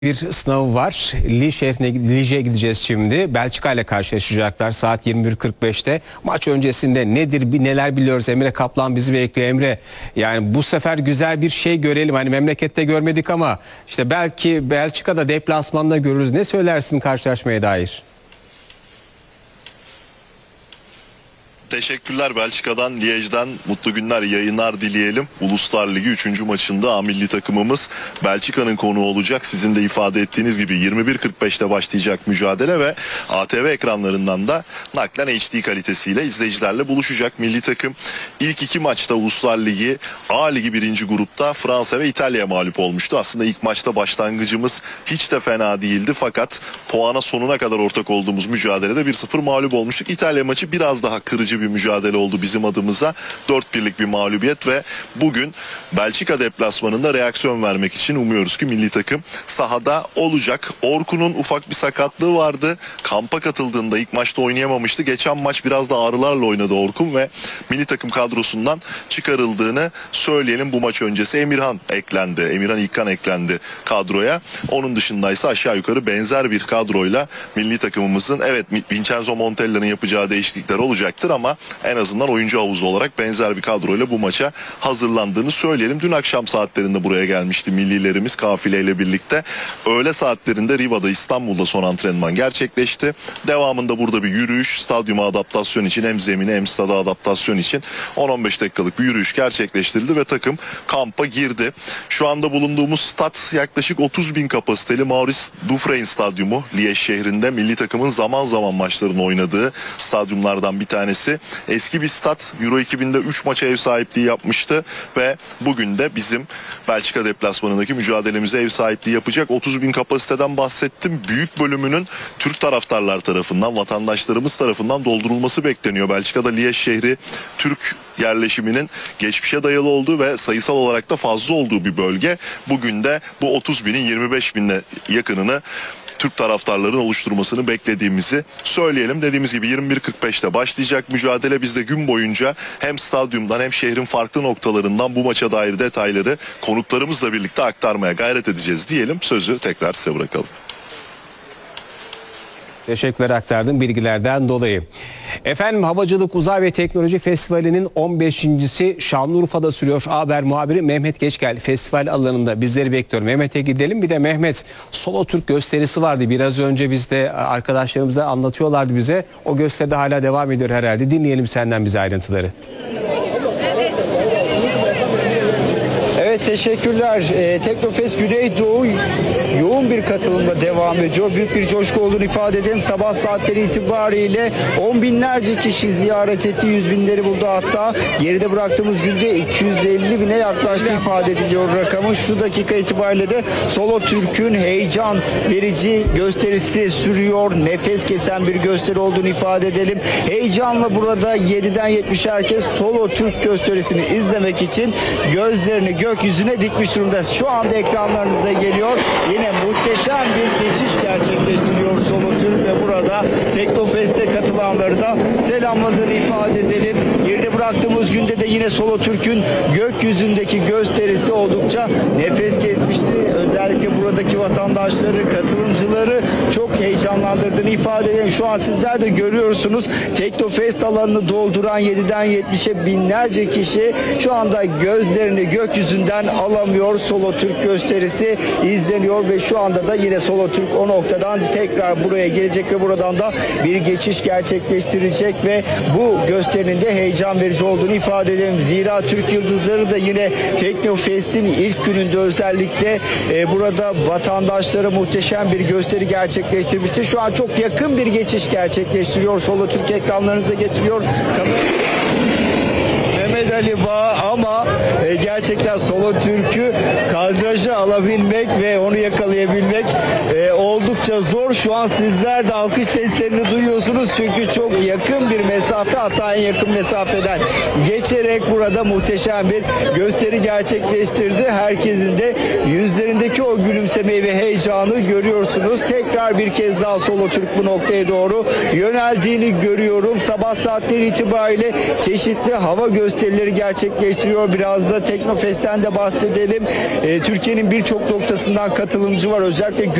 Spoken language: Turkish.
Bir sınavı var. Liège'e gideceğiz şimdi. Belçika ile karşılaşacaklar saat 21.45'te. Maç öncesinde neler biliyoruz? Emre Kaplan bizi bekliyor. Emre, yani bu sefer güzel bir şey görelim. Hani memlekette görmedik ama işte belki Belçika'da deplasmanda görürüz. Ne söylersin karşılaşmaya dair? Teşekkürler. Belçika'dan, Liège'den mutlu günler, yayınlar dileyelim. Uluslar Ligi 3. maçında A milli takımımız Belçika'nın konuğu olacak. Sizin de ifade ettiğiniz gibi 21.45'te başlayacak mücadele ve ATV ekranlarından da naklen HD kalitesiyle izleyicilerle buluşacak milli takım. İlk iki maçta Uluslar Ligi, A Ligi 1. grupta Fransa ve İtalya'ya mağlup olmuştu. Aslında ilk maçta başlangıcımız hiç de fena değildi fakat puana sonuna kadar ortak olduğumuz mücadelede 1-0 mağlup olmuştuk. İtalya maçı biraz daha kırıcı bir mücadele oldu bizim adımıza. 4-1'lik bir mağlubiyet ve bugün Belçika deplasmanında reaksiyon vermek için umuyoruz ki milli takım sahada olacak. Orkun'un ufak bir sakatlığı vardı. Kampa katıldığında ilk maçta oynayamamıştı. Geçen maç biraz da ağrılarla oynadı Orkun ve milli takım kadrosundan çıkarıldığını söyleyelim. Bu maç öncesi Emirhan İlkan eklendi kadroya. Onun dışındaysa aşağı yukarı benzer bir kadroyla milli takımımızın, evet, Vincenzo Montella'nın yapacağı değişiklikler olacaktır ama en azından oyuncu havuzu olarak benzer bir kadroyla bu maça hazırlandığını söyleyelim. Dün akşam saatlerinde buraya gelmişti millilerimiz kafileyle birlikte. Öğle saatlerinde Riva'da, İstanbul'da son antrenman gerçekleşti. Devamında burada bir yürüyüş, stadyuma adaptasyon için, hem zemine hem stada adaptasyon için 10-15 dakikalık bir yürüyüş gerçekleştirildi ve takım kampa girdi. Şu anda bulunduğumuz stat yaklaşık 30.000 kapasiteli Maurice Dufresne Stadyumu. Liège şehrinde milli takımın zaman zaman maçlarını oynadığı stadyumlardan bir tanesi. Eski bir stat, Euro 2000'de 3 maça ev sahipliği yapmıştı ve bugün de bizim Belçika deplasmanındaki mücadelemize ev sahipliği yapacak. 30.000 kapasiteden bahsettim. Büyük bölümünün Türk taraftarlar tarafından, vatandaşlarımız tarafından doldurulması bekleniyor. Belçika'da Liège şehri Türk yerleşiminin geçmişe dayalı olduğu ve sayısal olarak da fazla olduğu bir bölge. Bugün de bu 30.000'in 25.000'e yakınını Türk taraftarların oluşturmasını beklediğimizi söyleyelim. Dediğimiz gibi 21.45'te başlayacak mücadele. Biz de gün boyunca hem stadyumdan hem şehrin farklı noktalarından bu maça dair detayları konuklarımızla birlikte aktarmaya gayret edeceğiz diyelim. Sözü tekrar size bırakalım. Teşekkürler aktardığım bilgilerden dolayı. Efendim, Havacılık Uzay ve Teknoloji Festivali'nin 15.si Şanlıurfa'da sürüyor. Haber muhabiri Mehmet Geçgel festival alanında bizleri bekliyor. Mehmet'e gidelim. Bir de Mehmet, Solo Türk gösterisi vardı. Biraz önce bizde arkadaşlarımız da anlatıyorlardı bize. O gösteride hala devam ediyor herhalde. Dinleyelim senden bize ayrıntıları. Evet, teşekkürler. Teknofest Güneydoğu yoğun bir katılımla devam ediyor. Büyük bir coşku olduğunu ifade edelim. Sabah saatleri itibariyle 10 binlerce kişi ziyaret etti. 100 binleri buldu hatta. Geride bıraktığımız günde 250 bine yaklaştı ifade ediliyor rakamı. Şu dakika itibariyle de Solo Türk'ün heyecan verici gösterisi sürüyor. Nefes kesen bir gösteri olduğunu ifade edelim. Heyecanla burada 7'den 70'e herkes Solo Türk gösterisini izlemek için gözlerini gökyüzüne dikmiş durumda. Şu anda ekranlarınıza geliyor. Yine muhteşem bir geçiş gerçekleştiriyor Solo Türk ve burada Teknofest'e katılanları da selamladığını ifade edelim. Geride bıraktığımız günde de yine Solo Türk'ün gökyüzündeki gösterisi oldukça nefes kesmişti. Özellikle buradaki vatandaşları, katılımcıları çok heyecanlandırdığını ifade edelim. Şu an sizler de görüyorsunuz. Teknofest alanını dolduran 7'den 70'e binlerce kişi şu anda gözlerini gökyüzünden alamıyor. Solo Türk gösterisi izleniyor ve şu anda da yine Solo Türk o noktadan tekrar buraya gelecek ve buradan da bir geçiş gerçekleştirecek ve bu gösterinin de heyecan verici olduğunu ifade edelim. Zira Türk yıldızları da yine Teknofest'in ilk gününde özellikle burada vatandaşlara muhteşem bir gösteri gerçekleştirmişti. Şu an çok yakın bir geçiş gerçekleştiriyor. Solo Türk ekranlarınıza getiriyor. Mehmet Ali Bağ ama gerçekten Solo Türk'ü kadraja alabilmek ve onu yakalayabilmek oldukça zor. Şu an sizler de alkış seslerini duyuyorsunuz çünkü çok yakın bir mesafe, hatta en yakın mesafeden geçerek burada muhteşem bir gösteri gerçekleştirdi. Herkesin de yüzlerindeki o gülümsemeyi ve heyecanı görüyorsunuz. Tekrar bir kez daha Solo Türk bu noktaya doğru yöneldiğini görüyorum. Sabah saatleri itibariyle çeşitli hava gösterileri gerçekleştiriyor. Biraz da Teknofest'ten de bahsedelim. Türkiye'nin birçok noktasından katılımcı var. Özellikle